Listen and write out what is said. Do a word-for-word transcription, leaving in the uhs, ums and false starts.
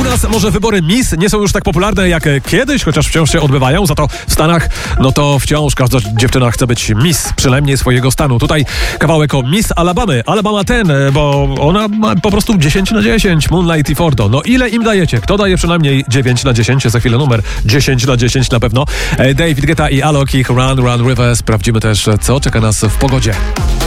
nas może wybory Miss nie są już tak popularne jak kiedyś, chociaż wciąż się odbywają. Za to w Stanach, no to wciąż każda dziewczyna chce być Miss, przynajmniej swojego stanu. Tutaj kawałek o Miss Alabamy. Alabama ten, bo ona ma po prostu dziesięć na dziesięć. Moonlight i Fordo. No ile im dajecie? Kto daje przynajmniej dziewięć na dziesięć? Za chwilę numer dziesięć na dziesięć na pewno. David Guetta i Alok, ich Run, Run River. Sprawdzimy też, co czeka nas w pogodzie.